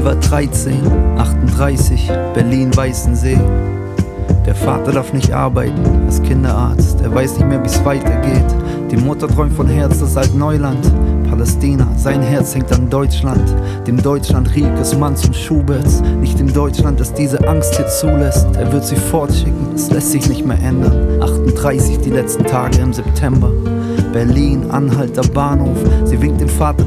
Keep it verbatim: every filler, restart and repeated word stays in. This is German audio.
Sie war dreizehn, achtunddreißig, Berlin, Weißensee. Der Vater darf nicht arbeiten, als Kinderarzt, er weiß nicht mehr, wie's weitergeht. Die Mutter träumt von Herz, das Altneuland, Palästina, sein Herz hängt an Deutschland. Dem Deutschland Riekes, Manns und Schuberts, nicht dem Deutschland, das diese Angst hier zulässt. Er wird sie fortschicken, es lässt sich nicht mehr ändern. achtunddreißig, die letzten Tage im September. Berlin, Anhalter Bahnhof, sie winkt den Vater